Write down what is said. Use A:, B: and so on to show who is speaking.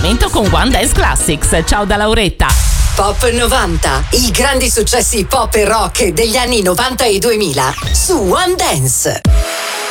A: appuntamento con One Dance Classics. Ciao da Lauretta.
B: Pop 90, i grandi successi pop e rock degli anni 90 e 2000 su One Dance.